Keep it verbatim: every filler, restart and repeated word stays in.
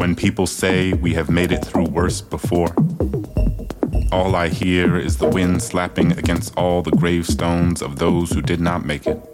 When people say we have made it through worse before, all I hear is the wind slapping against all the gravestones of those who did not make it.